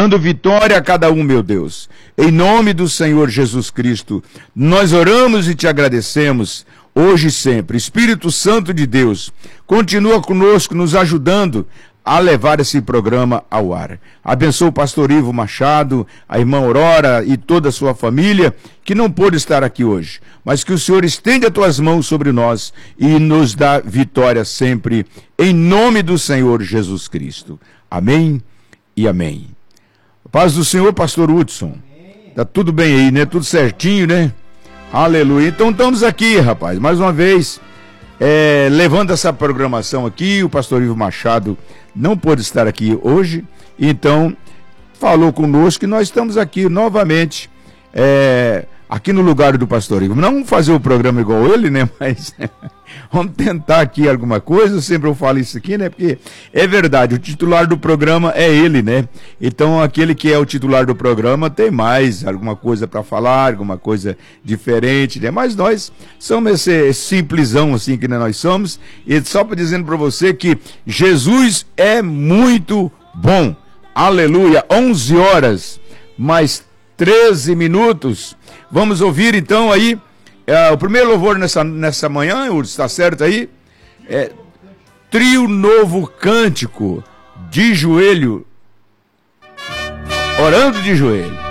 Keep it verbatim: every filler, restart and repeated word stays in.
dando vitória a cada um, meu Deus. Em nome do Senhor Jesus Cristo, nós oramos e te agradecemos, hoje e sempre. Espírito Santo de Deus, continua conosco, nos ajudando a levar esse programa ao ar. Abençoa o pastor Ivo Machado, a irmã Aurora e toda a sua família, que não pôde estar aqui hoje, mas que o Senhor estende as tuas mãos sobre nós e nos dá vitória sempre, em nome do Senhor Jesus Cristo. Amém e amém. Paz do Senhor, pastor Hudson. Tá tudo bem aí, né? Tudo certinho, né? Aleluia. Então estamos aqui, rapaz, mais uma vez, é, levando essa programação aqui. O pastor Ivo Machado não pôde estar aqui hoje, então falou conosco que nós estamos aqui novamente, é, aqui no lugar do pastor Ivo. Não vamos fazer o programa igual ele, né? Mas vamos tentar aqui alguma coisa. Eu sempre eu falo isso aqui, né? Porque é verdade, o titular do programa é ele, né? Então aquele que é o titular do programa tem mais alguma coisa para falar, alguma coisa diferente, né? Mas nós somos esse, esse simplesão assim que nós somos. E só para dizendo para você que Jesus é muito bom. Aleluia. onze horas mais treze minutos. Vamos ouvir então aí é, o primeiro louvor nessa, nessa manhã, está certo aí? É, Trio Novo Cântico, de joelho, orando de joelho.